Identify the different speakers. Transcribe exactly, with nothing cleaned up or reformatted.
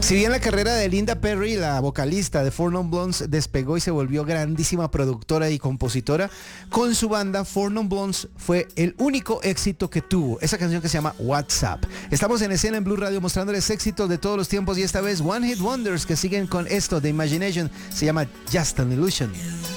Speaker 1: Si bien la carrera de Linda Perry, la vocalista de Four Non Blondes, despegó y se volvió grandísima productora y compositora, con su banda Four Non Blondes fue el único éxito que tuvo. Esa canción que se llama WhatsApp. Estamos en escena en Blue Radio mostrándoles éxitos de todos los tiempos y esta vez One Hit Wonders que siguen con esto de Imagination. Se llama Just an Illusion.